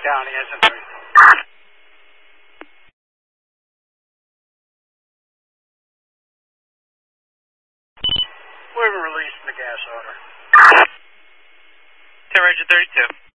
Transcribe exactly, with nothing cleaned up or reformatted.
Down, he hasn't heard. We haven't released the gas order. ten, Roger thirty-two.